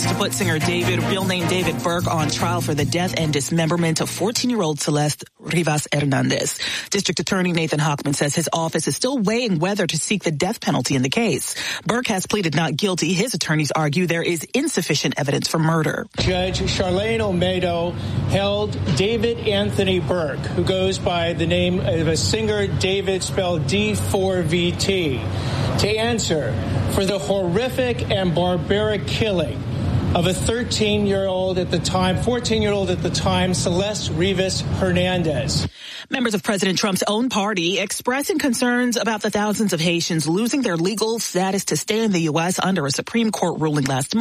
To put singer real name David Burke, on trial for the death and dismemberment of 14-year-old Celeste Rivas Hernandez. District Attorney Nathan Hochman says his office is still weighing whether to seek the death penalty in the case. Burke has pleaded not guilty. His attorneys argue there is insufficient evidence for murder. Judge Charlene Olmedo held David Anthony Burke, who goes by the name of a singer David spelled D4VT, to answer for the horrific and barbaric killing of a 14-year-old at the time, Celeste Rivas Hernandez. Members of President Trump's own party expressing concerns about the thousands of Haitians losing their legal status to stay in the U.S. under a Supreme Court ruling last month.